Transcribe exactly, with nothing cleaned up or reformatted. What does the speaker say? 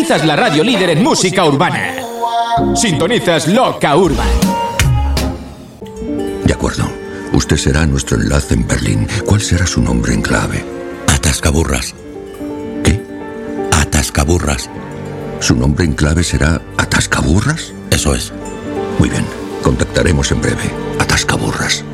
Sintonizas la radio líder en música urbana. Sintonizas Loca Urban. De acuerdo. Usted será nuestro enlace en Berlín. ¿Cuál será su nombre en clave? Atascaburras. ¿Qué? Atascaburras. ¿Su nombre en clave será Atascaburras? Eso es. Muy bien. Contactaremos en breve. Atascaburras.